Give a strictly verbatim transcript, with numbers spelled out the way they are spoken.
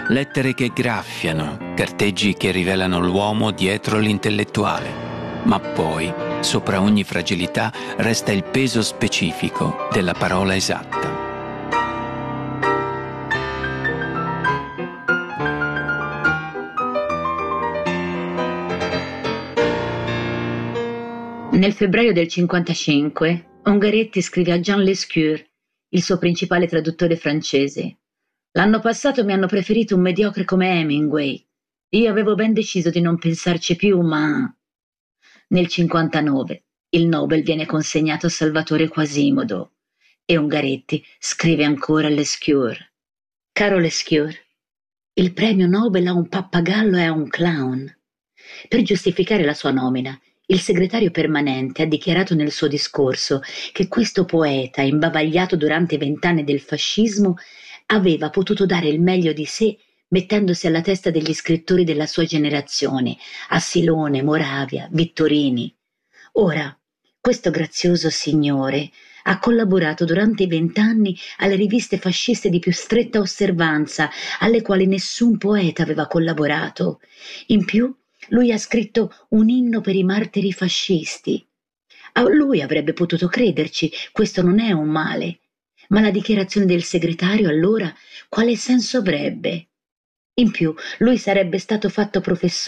Lettere che graffiano, carteggi che rivelano l'uomo dietro l'intellettuale. Ma poi, sopra ogni fragilità, resta il peso specifico della parola esatta. Nel febbraio del cinquantacinque, Ungaretti scrive a Jean Lescure, il suo principale traduttore francese: «L'anno passato mi hanno preferito un mediocre come Hemingway. Io avevo ben deciso di non pensarci più, ma...» Nel cinquantanove il Nobel viene consegnato a Salvatore Quasimodo e Ungaretti scrive ancora a Lescure: «Caro Lescure, il premio Nobel a un pappagallo e a un clown». Per giustificare la sua nomina, il segretario permanente ha dichiarato nel suo discorso che questo poeta, imbavagliato durante i vent'anni del fascismo, aveva potuto dare il meglio di sé mettendosi alla testa degli scrittori della sua generazione, Assilone, Moravia, Vittorini. Ora, questo grazioso signore ha collaborato durante i vent'anni alle riviste fasciste di più stretta osservanza, alle quali nessun poeta aveva collaborato. In più, lui ha scritto un inno per i martiri fascisti. A lui avrebbe potuto crederci, questo non è un male. Ma la dichiarazione del segretario, allora, quale senso avrebbe? In più, lui sarebbe stato fatto professore